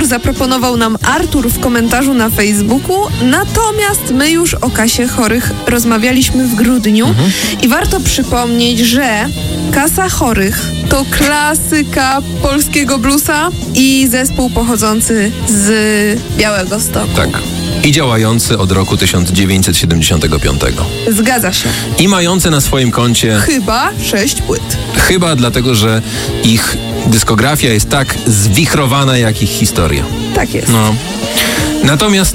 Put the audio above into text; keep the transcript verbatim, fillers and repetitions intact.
utwór zaproponował nam Artur w komentarzu na Facebooku, natomiast my już o Kasie Chorych rozmawialiśmy w grudniu mhm. i warto przypomnieć, że Kasa Chorych to klasyka polskiego bluesa i zespół pochodzący z Białegostoku. Tak. I działający od roku tysiąc dziewięćset siedemdziesiątego piątego. Zgadza się. I mający na swoim koncie... Chyba sześć płyt. Chyba dlatego, że ich dyskografia jest tak zwichrowana jak ich historia. Tak jest. No. Natomiast